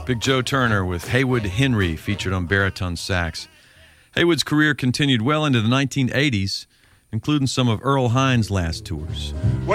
Big Joe Turner with Haywood Henry featured on baritone sax. Haywood's career continued well into the 1980s, including some of Earl Hines' last tours.